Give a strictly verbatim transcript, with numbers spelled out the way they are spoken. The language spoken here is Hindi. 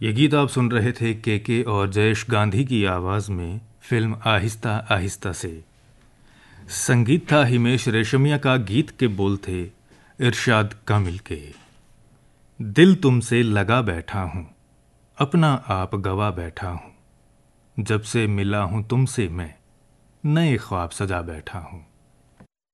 ये गीत आप सुन रहे थे के के और जयेश गांधी की आवाज़ में फिल्म आहिस्ता आहिस्ता से। संगीत था हिमेश रेशमिया का, गीत के बोल थे इरशाद कामिल के। दिल तुमसे लगा बैठा हूँ, अपना आप गवा बैठा हूँ, जब से मिला हूँ तुमसे मैं नए ख्वाब सजा बैठा हूँ।